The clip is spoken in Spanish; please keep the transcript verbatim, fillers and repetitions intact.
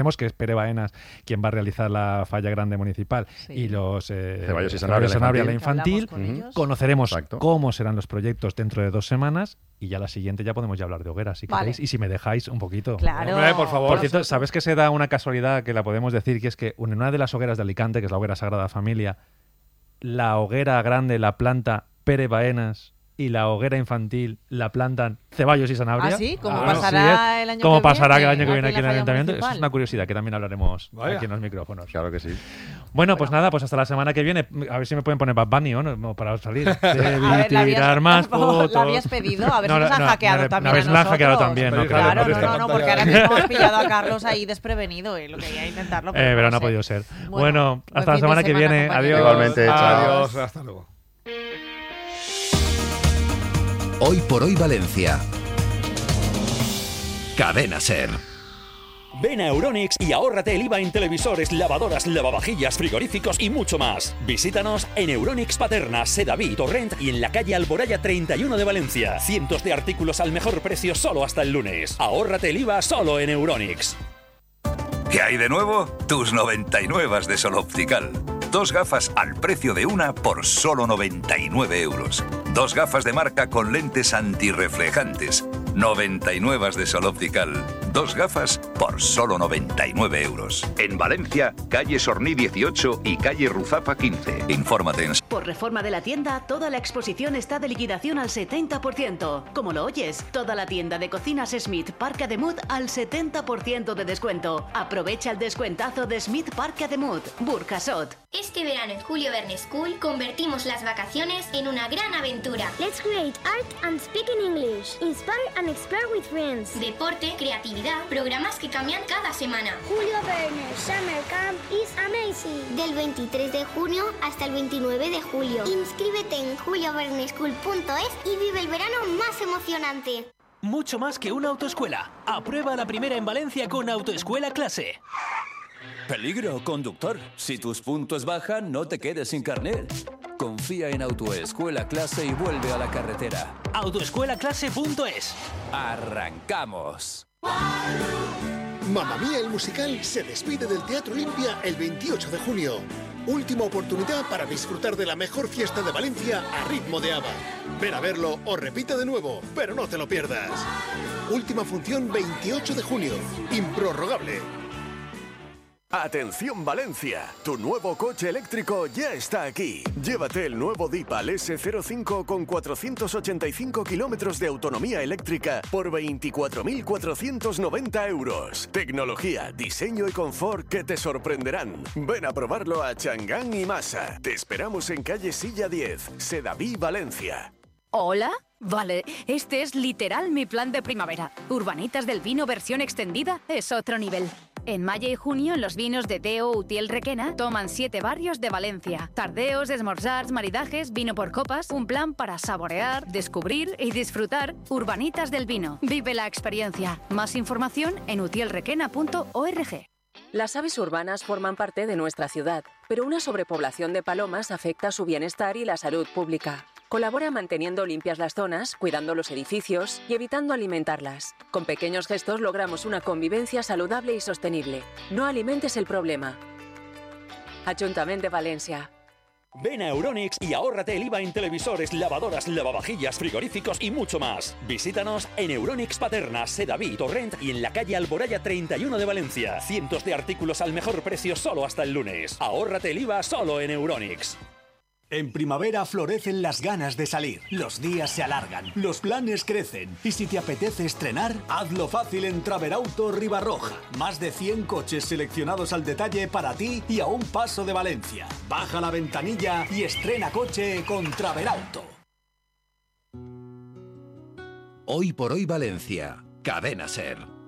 que es Pere Baenas quien va a realizar la falla grande municipal Sí. y los eh, Ceballos y Sanabria, la Sanabria, la infantil. infantil. Hablamos con ellos. Conoceremos Exacto. cómo serán los proyectos dentro de dos semanas y ya la siguiente ya podemos ya hablar de hogueras, si Vale. queréis, y si me dejáis un poquito. Claro. Hombre, por favor. Por cierto, ¿sabes que se da una casualidad que la podemos decir? Que es que en una de las hogueras de Alicante, que es la hoguera Sagrada Familia, la hoguera grande la planta Pere Baenas y la hoguera infantil la plantan Ceballos y Sanabria. ¿Ah, sí? ¿Cómo Ah, pasará sí, el año ¿Cómo que pasará viene el año que viene aquí aquí en en la el falla Ayuntamiento? Eso es municipal? una curiosidad que también hablaremos Vaya. aquí en los micrófonos. Claro que sí. Bueno, pues nada, pues hasta la semana que viene. A ver si me pueden poner Bad Bunny, ¿o no? No, para salir. A Debí ver, ¿la habías- tirar más fotos. ¿La habías pedido? A ver No, si nos no, han no, hackeado no, también a ver si a nos han hackeado nosotros. también, no Pero creo. Claro, Por esta no, no, no, porque pantalla. ahora mismo hemos pillado a Carlos ahí desprevenido y lo que quería intentarlo. Eh, pero no ha sé. podido ser. Bueno, Bueno, buen hasta la fin de semana que semana, viene. compañeros. Adiós. Igualmente, chao. Adiós, hasta luego. Hoy por hoy Valencia. Cadena Ser. Ven a Euronics y ahórrate el I V A en televisores, lavadoras, lavavajillas, frigoríficos y mucho más. Visítanos en Euronics Paterna, Sedaví, Torrent y en la calle Alboraya treinta y uno de Valencia. Cientos de artículos al mejor precio solo hasta el lunes. Ahórrate el I V A solo en Euronics. ¿Qué hay de nuevo? Tus noventa y nueve de Sol Optical. Dos gafas al precio de una por solo noventa y nueve euros. Dos gafas de marca con lentes antirreflejantes. noventa y nueve de Sol Optical. Dos gafas por solo noventa y nueve euros. En Valencia, calle Sorní dieciocho y calle Ruzafa quince. Infórmate en... Por reforma de la tienda, toda la exposición está de liquidación al setenta por ciento. Como lo oyes, toda la tienda de cocinas Smith Parc Ademut al setenta por ciento de descuento. Aprovecha el descuentazo de Smith Parc Ademut, Burjasot. Este verano en Julio Verne School convertimos las vacaciones en una gran aventura. Let's create art and speak in English. Inspire and explore with friends. Deporte, creatividad, programas que cambian cada semana. Julio Verne Summer Camp is amazing. Del veintitrés de junio hasta el veintinueve de julio. Inscríbete en julio verne school punto es y vive el verano más emocionante. Mucho más que una autoescuela. Aprueba la primera en Valencia con Autoescuela Clase. Peligro, conductor. Si tus puntos bajan, no te quedes sin carnet. Confía en Autoescuela Clase y vuelve a la carretera. autoescuela clase punto es. ¡Arrancamos! Mamma Mía el musical se despide del Teatro Olimpia el veintiocho de junio. Última oportunidad para disfrutar de la mejor fiesta de Valencia a ritmo de ABBA. Ven a verlo o repite de nuevo, pero no te lo pierdas. Última función veintiocho de junio. Improrrogable. Atención Valencia, tu nuevo coche eléctrico ya está aquí. Llévate el nuevo Deepal ese cero cinco con cuatrocientos ochenta y cinco kilómetros de autonomía eléctrica por veinticuatro mil cuatrocientos noventa euros. Tecnología, diseño y confort que te sorprenderán. Ven a probarlo a Changán y Masa. Te esperamos en calle Silla diez, Sedaví, Valencia. ¿Hola? Vale, este es literal mi plan de primavera. Urbanitas del Vino versión extendida es otro nivel. En mayo y junio, en los vinos de Deo Utiel Requena, toman siete barrios de Valencia. Tardeos, esmorzars, maridajes, vino por copas, un plan para saborear, descubrir y disfrutar. Urbanitas del Vino. Vive la experiencia. Más información en utiel requena punto org. Las aves urbanas forman parte de nuestra ciudad, pero una sobrepoblación de palomas afecta su bienestar y la salud pública. Colabora manteniendo limpias las zonas, cuidando los edificios y evitando alimentarlas. Con pequeños gestos logramos una convivencia saludable y sostenible. No alimentes el problema. Ayuntamiento de Valencia. Ven a Euronics y ahórrate el I V A en televisores, lavadoras, lavavajillas, frigoríficos y mucho más. Visítanos en Euronics Paterna, Sedaví, Torrent y en la calle Alboraya treinta y uno de Valencia. Cientos de artículos al mejor precio solo hasta el lunes. Ahórrate el I V A solo en Euronics. En primavera florecen las ganas de salir, los días se alargan, los planes crecen y si te apetece estrenar, hazlo fácil en Traverauto Ribarroja. Más de cien coches seleccionados al detalle para ti y a un paso de Valencia. Baja la ventanilla y estrena coche con Traverauto. Hoy por hoy Valencia. Cadena Ser.